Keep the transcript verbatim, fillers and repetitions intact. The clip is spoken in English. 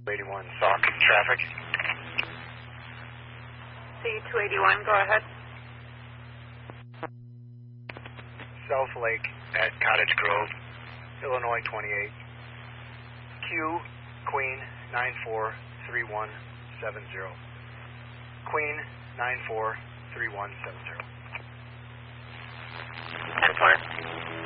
eighty-one, Sauk traffic. C two eighty-one, go ahead. South Lake at Cottage Grove, Illinois twenty-eight. Q, Queen nine four three one seven zero. Queen nine four three one seven zero. ten four.